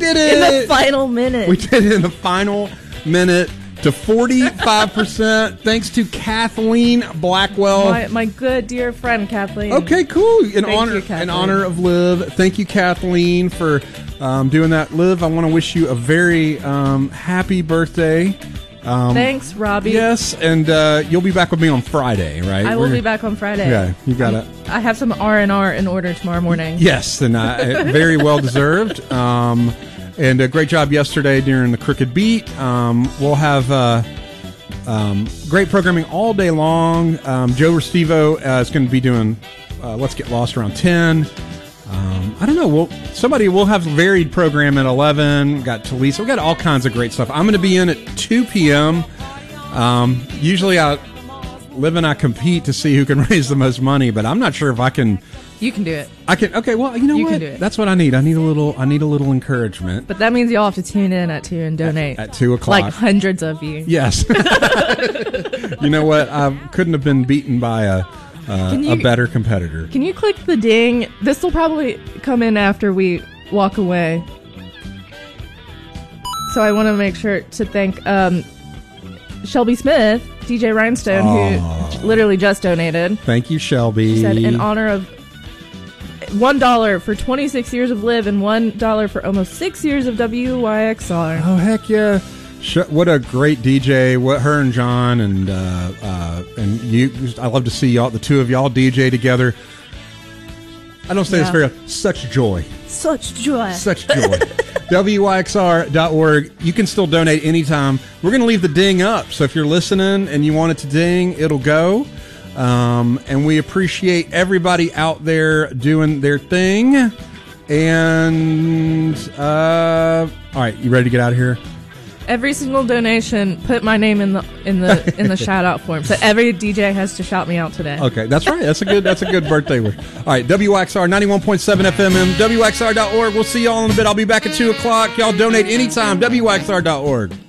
did it! In the final minute. We did it in the final minute to 45%. Thanks to Kathleen Blackwell. My good dear friend Kathleen. Okay, cool. In Thank you, Kathleen. honor of Liv, thank you, Kathleen, for doing that. Liv, I want to wish you a very happy birthday. Thanks, Robbie. Yes, and you'll be back with me on Friday, right? I will be back on Friday. Yeah, you got it. I have some R&R in order tomorrow morning. Yes, and very well deserved. And a great job yesterday during the Crooked Beat. We'll have great programming all day long. Joe Restivo is going to be doing Let's Get Lost around 10. I don't know. We'll have varied program at 11. We've got Talisa. We've got all kinds of great stuff. I'm going to be in at 2 p.m. Usually Liv and I compete to see who can raise the most money, but I'm not sure if I can. You can do it. I can. Okay, well, you know what? Can do it. That's what I need. I need a little encouragement. But that means y'all have to tune in at 2 and donate. At 2 o'clock. Like hundreds of you. Yes. You know what? I couldn't have been beaten by a better competitor. Can you click the ding? This will probably come in after we walk away. So I want to make sure to thank Shelby Smith, DJ Rhinestone, who literally just donated. Thank you, Shelby. She said, in honor of $1 for 26 years of Liv and $1 for almost 6 years of WYXR. Oh, heck yeah. What a great DJ. What her and John and you. I love to see y'all, the two of y'all DJ together. I don't say this very often. Such joy. Such joy. Such joy. WYXR.org. You can still donate anytime. We're going to leave the ding up. So if you're listening and you want it to ding, it'll go. And we appreciate everybody out there doing their thing. And all right, you ready to get out of here? Every single donation, put my name in the shout out form. So every DJ has to shout me out today. Okay, that's right. That's a good birthday word. All right, WXR 91.7 FM, WXR.org. We'll see y'all in a bit. I'll be back at 2 o'clock. Y'all donate anytime. WXR.org.